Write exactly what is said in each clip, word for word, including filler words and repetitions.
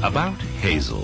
About Hazel.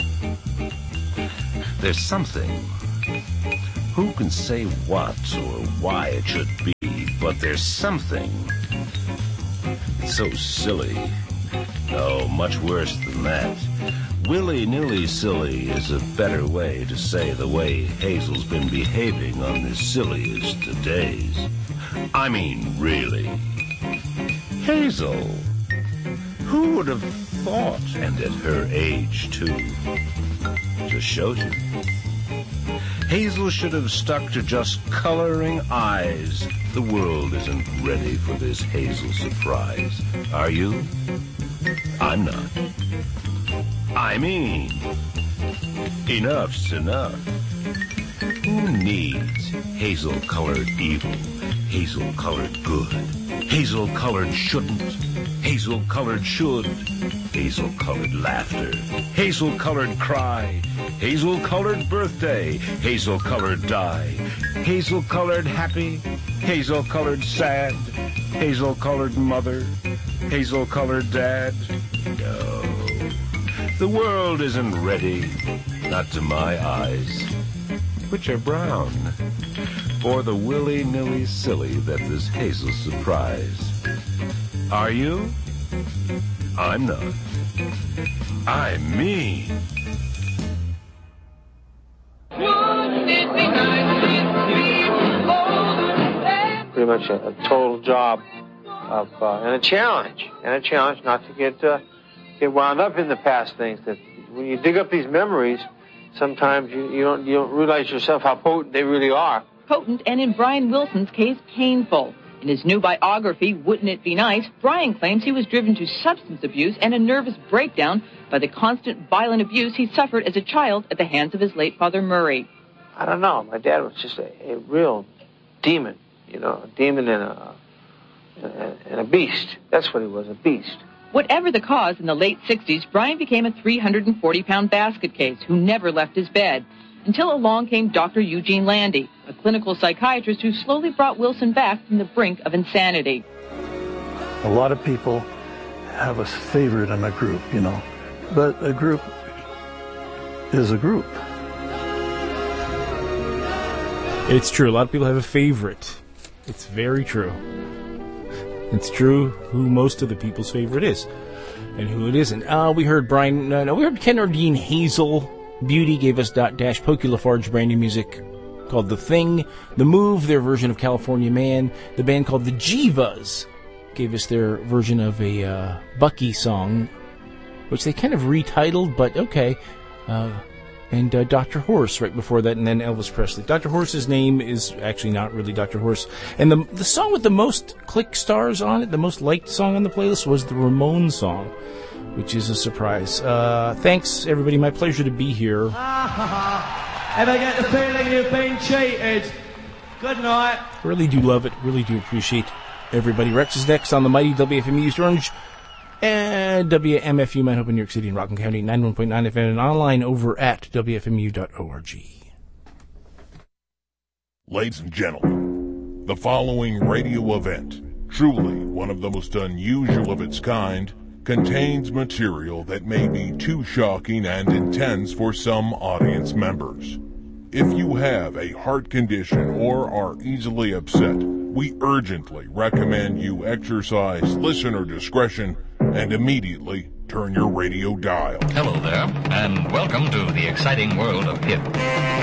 There's something. Who can say what or why it should be, but there's something. It's so silly. No, much worse than that. Willy-nilly silly is a better way to say the way Hazel's been behaving on this silliest of days. I mean, really. Hazel. Who would have thought? And at her age, too. Just shows you. Hazel should have stuck to just coloring eyes. The world isn't ready for this Hazel surprise. Are you? I'm not. I mean, enough's enough. Who needs hazel-colored evil, hazel-colored good, hazel-colored shouldn't, hazel-colored should, hazel-colored laughter, hazel-colored cry, hazel-colored birthday, hazel-colored die, hazel-colored happy, hazel-colored sad, hazel-colored mother, hazel-colored dad? No. The world isn't ready, not to my eyes, which are brown, for the willy-nilly silly that this Hazel surprise. Are you? I'm not. I mean. Pretty much a, a total job of uh, and a challenge, and a challenge not to get uh, get wound up in the past things. That when you dig up these memories, sometimes you, you don't you don't realize yourself how potent they really are. Potent, and in Brian Wilson's case, painful. In his new biography, Wouldn't It Be Nice, Brian claims he was driven to substance abuse and a nervous breakdown by the constant violent abuse he suffered as a child at the hands of his late father, Murray. I don't know. My dad was just a, a real demon, you know, a demon and a, and a beast. That's what he was, a beast. Whatever the cause, in the late sixties, Brian became a three hundred forty pound basket case who never left his bed, until along came Doctor Eugene Landy, a clinical psychiatrist who slowly brought Wilson back from the brink of insanity. A lot of people have a favorite in a group, you know, but a group is a group. It's true. A lot of people have a favorite. It's very true. It's true who most of the people's favorite is and who it isn't. Uh, we heard Brian, uh, no, we heard Ken Nardine, Hazel. Beauty gave us Dot Dash, Pokey LaFarge, brand new music called The Thing. The Move, their version of California Man. The band called the Jivas gave us their version of a uh, Bucky song, which they kind of retitled, but okay. Uh, and uh, Doctor Horse right before that, and then Elvis Presley. Doctor Horse's name is actually not really Doctor Horse. And the the song with the most click stars on it, the most liked song on the playlist, was the Ramones song, which is a surprise. Uh, thanks, everybody. My pleasure to be here. Ever get the feeling you've been cheated? Good night. Really do love it. Really do appreciate everybody. Rex is next on the mighty W F M U East Orange and W M F U Manhope in New York City and Rockland County, ninety-one point nine F M, and online over at W F M U dot org. Ladies and gentlemen, the following radio event, truly one of the most unusual of its kind, contains material that may be too shocking and intense for some audience members. If you have a heart condition or are easily upset, we urgently recommend you exercise listener discretion and immediately turn your radio dial. Hello there, and welcome to the exciting world of hip.